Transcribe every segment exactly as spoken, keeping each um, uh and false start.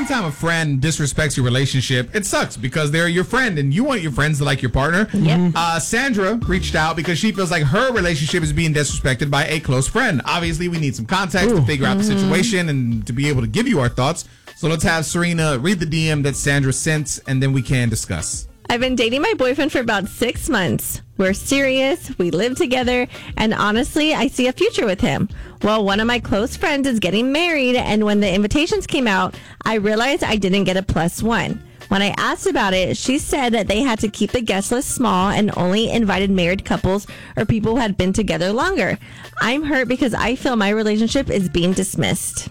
anytime a friend disrespects your relationship, it sucks because they're your friend and you want your friends to like your partner. Yep. Uh, Sandra reached out because she feels like her relationship is being disrespected by a close friend. Obviously, we need some context Ooh. to figure out the situation and to be able to give you our thoughts. So let's have Serena read the D M that Sandra sent, and then we can discuss. I've been dating my boyfriend for about six months. We're serious, we live together, and honestly, I see a future with him. Well, one of my close friends is getting married, and when the invitations came out, I realized I didn't get a plus one. When I asked about it, she said that they had to keep the guest list small and only invited married couples or people who had been together longer. I'm hurt because I feel my relationship is being dismissed.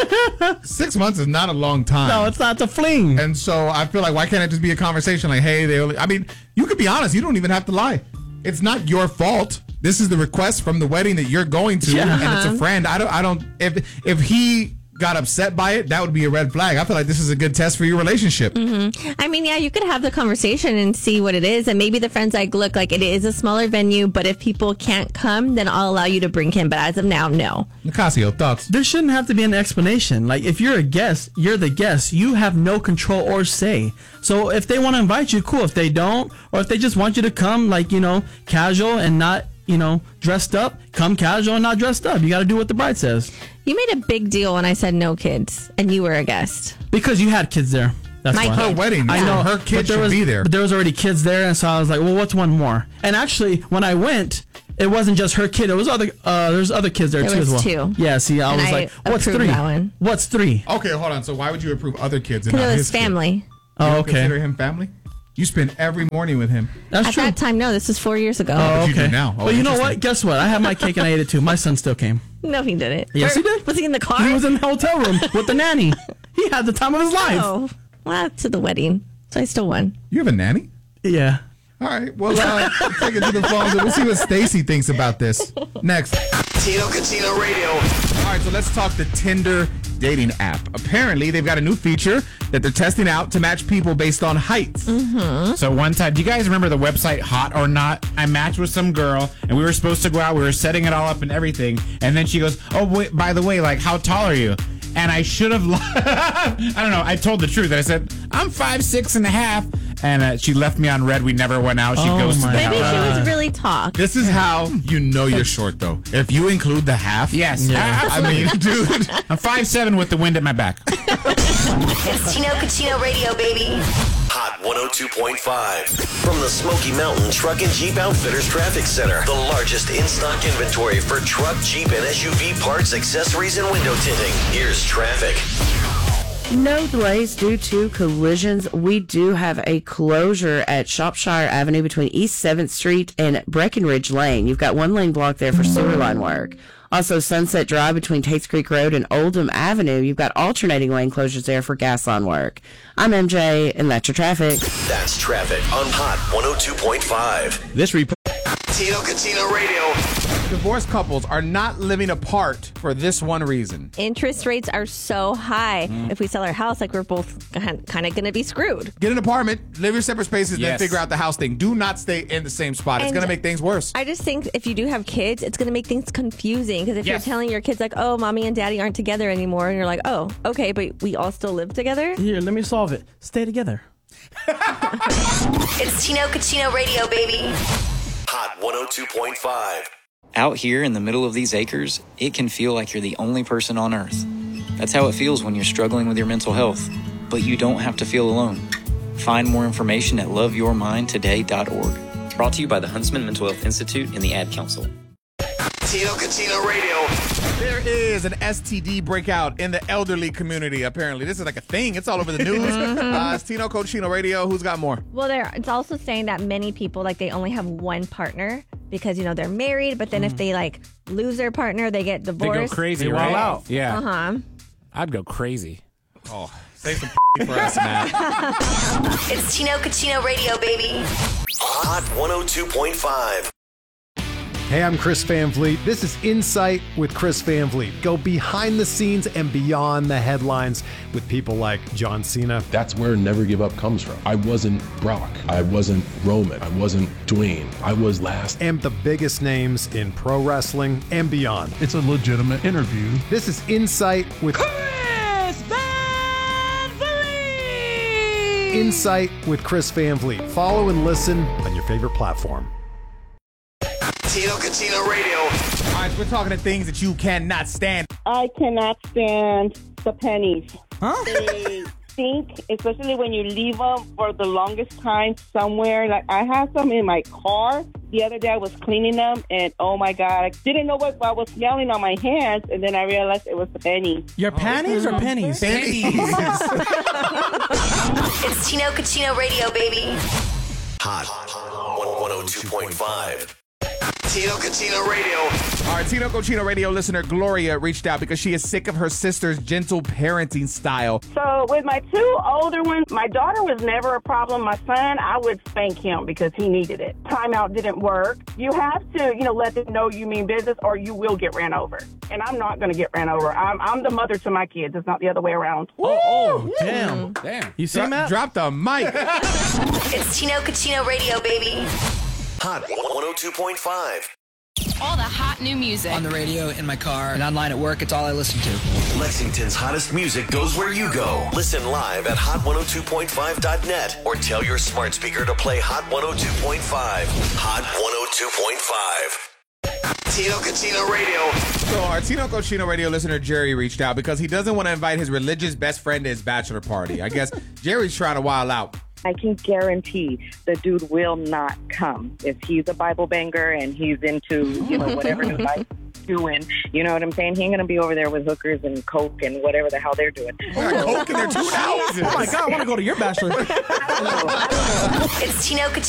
Six months is not a long time. No, it's not a fling. And so I feel like, why can't it just be a conversation like, hey, they only... I mean, you could be honest. You don't even have to lie. It's not your fault. This is the request from the wedding that you're going to, yeah. and it's a friend. I don't... I don't... If if he... got upset by it, that would be a red flag. I feel like this is a good test for your relationship. Mm-hmm. I mean, yeah, you could have the conversation and see what it is, and maybe the friend's like, look, like it is a smaller venue, but if people can't come, then I'll allow you to bring him, but as of now, no. Nicasio, thoughts? There shouldn't have to be an explanation. Like, if you're a guest, you're the guest. You have no control or say. So if they want to invite you, cool. If they don't, or if they just want you to come, like, you know, casual and not, you know, dressed up, come casual and not dressed up. You got to do what the bride says. You made a big deal when I said no kids, and you were a guest. Because you had kids there. That's My why. Her wedding. I yeah. know. Her kids should was, be there. But there was already kids there, and so I was like, well, what's one more? And actually, when I went, it wasn't just her kid. It was other. Uh, there's other kids there, there too was as well. two. Yeah. See, I and was I like, what's three? That one. What's three? Okay, hold on. So why would you approve other kids and Because not it was his kid? family. Oh, You don't okay. Consider him family? You spend every morning with him. That's At true. that time, no, this was four years ago. Oh, But okay. you do now. Oh, but you know interesting. what? Guess what? I had my cake and I ate it too. My son still came. No, he didn't. Yes, Or- he did. Was he in the car? He was in the hotel room with the nanny. He had the time of his life. Oh, well, to the wedding. So I still won. You have a nanny? Yeah. All right. Well, uh, let's take it to the phones and we'll see what Stacy thinks about this. Next. Tino Catino Radio. All right, so let's talk the Tinder dating app. Apparently, they've got a new feature that they're testing out to match people based on height. Mm-hmm. So one time, do you guys remember the website Hot or Not? I matched with some girl, and we were supposed to go out. We were setting it all up and everything. And then she goes, oh, wait, by the way, like, how tall are you? And I should have, I don't know, I told the truth. I said, I'm five, six and a half. And uh, she left me on red. We never went out. She Oh goes to my the Maybe house. she was really tall. This is how you know you're short, though. If you include the half. Yes. Yeah. I mean, dude. I'm five seven with the wind at my back. It's Tino Catino Radio, baby. Hot one oh two point five. From the Smoky Mountain Truck and Jeep Outfitters Traffic Center. The largest in-stock inventory for truck, Jeep, and S U V parts, accessories, and window tinting. Here's traffic. No delays due to collisions. We do have a closure at Shropshire Avenue between East seventh Street and Breckenridge Lane. You've got one lane blocked there for sewer line work. Also, Sunset Drive between Tates Creek Road and Oldham Avenue. You've got alternating lane closures there for gas line work. I'm M J, and that's your traffic. That's traffic on Hot one oh two point five. This report. Tino Catino Radio. Divorced couples are not living apart for this one reason. Interest rates are so high. If we sell our house, like we're both kind of going to be screwed. Get an apartment, live your separate spaces, Yes. then figure out the house thing. Do not stay in the same spot. It's And going to make things worse. I just think if you do have kids, it's going to make things confusing. Because if Yes. you're telling your kids, like, oh, mommy and daddy aren't together anymore, and you're like, oh, okay, but we all still live together. Here, let me solve it. Stay together. It's Tino Catino Radio, baby. Hot one oh two point five. Out here in the middle of these acres, it can feel like you're the only person on Earth. That's how it feels when you're struggling with your mental health. But you don't have to feel alone. Find more information at love your mind today dot org. Brought to you by the Huntsman Mental Health Institute and the Ad Council. Tino Catino Radio. There is an S T D breakout in the elderly community, apparently. This is like a thing. It's all over the news. uh, it's Tino Cochino Radio. Who's got more? Well, there. It's also saying that many people, like, they only have one partner because, you know, they're married. But then if they, like, lose their partner, they get They divorced. go crazy, They right? wild out. Yeah. Uh-huh. I'd go crazy. Oh, save some for us, Matt. It's Tino Catino Radio, baby. Hot one oh two point five. Hey, I'm Chris Van Vliet. This is Insight with Chris Van Vliet. Go behind the scenes and beyond the headlines with people like John Cena. That's where Never Give Up comes from. I wasn't Brock. I wasn't Roman. I wasn't Dwayne. I was last. And the biggest names in pro wrestling and beyond. It's a legitimate interview. This is Insight with Chris Van Vliet. Insight with Chris Van Vliet. Follow and listen on your favorite platform. Tino Cucino Radio. All right, we're talking to things that you cannot stand. I cannot stand the pennies. Huh? They stink, especially when you leave them for the longest time somewhere. Like, I have some in my car. The other day I was cleaning them, and oh my God, I didn't know what I was smelling on my hands, and then I realized it was the pennies. Your panties or pennies? Pennies. It's Tino Cucino Radio, baby. Hot one oh two point five. Tino Cucino Radio. All right, Tino Cucino Radio listener Gloria reached out because she is sick of her sister's gentle parenting style. So with my two older ones, my daughter was never a problem. My son, I would spank him because he needed it. Timeout didn't work. You have to, you know, let them know you mean business or you will get ran over. And I'm not going to get ran over. I'm, I'm the mother to my kids. It's not the other way around. Oh, oh damn. Damn. You see Dro- that? Drop the mic. It's Tino Cucino Radio, baby. Hot one oh two point five. All the hot new music. On the radio, in my car, and online at work, it's all I listen to. Lexington's hottest music goes where you go. Listen live at hot one oh two point five dot net or tell your smart speaker to play Hot one oh two point five. Hot one oh two point five. Tino Cucino Radio. So our Tino Cucino Radio listener Jerry reached out because he doesn't want to invite his religious best friend to his bachelor party. I guess Jerry's trying to wild out. I can guarantee the dude will not come. If he's a Bible banger and he's into, you know, whatever his life's doing, you know what I'm saying? He ain't going to be over there with hookers and coke and whatever the hell they're doing. Coke in their two houses. Oh my God, I want to go to your bachelor. It's Tino Cucino.